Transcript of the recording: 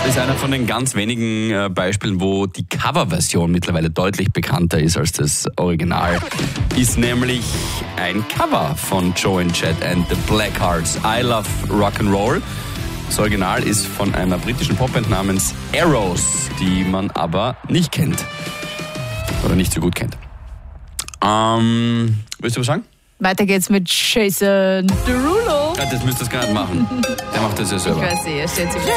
ist einer von den ganz wenigen Beispielen, wo die Coverversion mittlerweile deutlich bekannter ist als das Original. Ist nämlich ein Cover von Joe and Chet and the Blackhearts. I Love Rock'n'Roll. Das Original ist von einer britischen Popband namens Arrows, die man aber nicht kennt. Oder nicht so gut kennt. Willst du was sagen? Weiter geht's mit Jason Derulo. Ja, das müsst ihr gar nicht machen. Der macht das ja selber. Ich weiß, er steht sich